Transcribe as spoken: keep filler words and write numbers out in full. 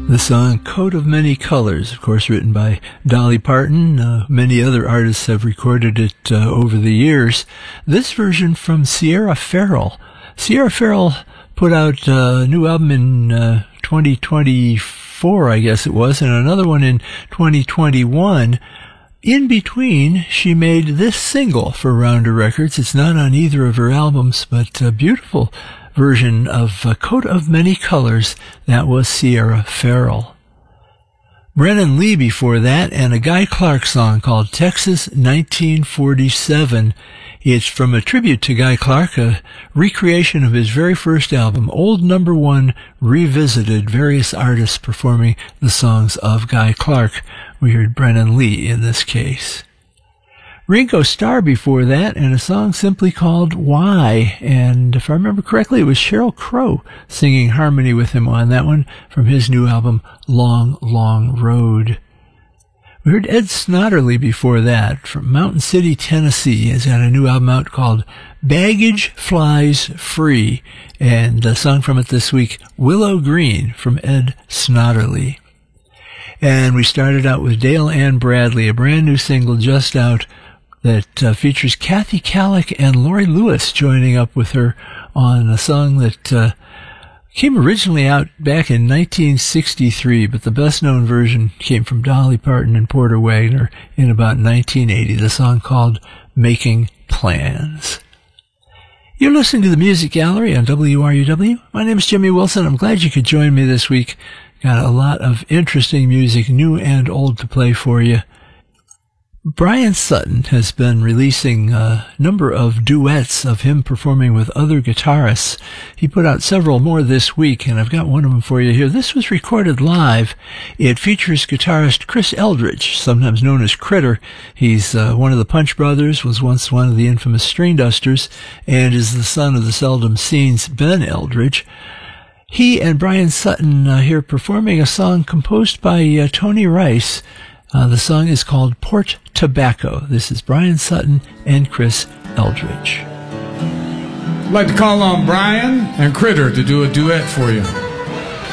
The song Coat of Many Colors, of course, written by Dolly Parton. Uh, many other artists have recorded it uh, over the years. This version from Sierra Farrell. Sierra Farrell put out a new album in uh, twenty twenty-four, I guess it was, and another one in twenty twenty-one. In between, she made this single for Rounder Records. It's not on either of her albums, but a beautiful version of A Coat of Many Colors. That was Sierra Farrell. Brennan Lee before that, and a Guy Clark song called Texas nineteen forty-seven. It's from a tribute to Guy Clark, a recreation of his very first album, Old Number One Revisited, various artists performing the songs of Guy Clark. We heard Brennan Lee in this case. Ringo Starr before that, and a song simply called Why. And if I remember correctly, it was Sheryl Crow singing harmony with him on that one from his new album, Long, Long Road. We heard Ed Snodderly before that from Mountain City, Tennessee. He's got a new album out called Baggage Flies Free. And a song from it this week, Willow Green, from Ed Snodderly. And we started out with Dale Ann Bradley, a brand new single just out that uh, features Kathy Kallick and Lori Lewis joining up with her on a song that uh, came originally out back in nineteen sixty-three, but the best-known version came from Dolly Parton and Porter Wagoner in about nineteen eighty, the song called Making Plans. You're listening to the Music Gallery on W R U W. My name is Jimmy Wilson. I'm glad you could join me this week. Got a lot of interesting music, new and old, to play for you. Brian Sutton has been releasing a number of duets of him performing with other guitarists. He put out several more this week, and I've got one of them for you here. This was recorded live. It features guitarist Chris Eldridge, sometimes known as Critter. He's uh, one of the Punch Brothers, was once one of the infamous String Dusters, and is the son of the seldom seen Ben Eldridge. He and Brian Sutton uh, here performing a song composed by uh, Tony Rice. Uh, the song is called Port Tobacco. This is Brian Sutton and Chris Eldridge. I'd like to call on Brian and Critter to do a duet for you.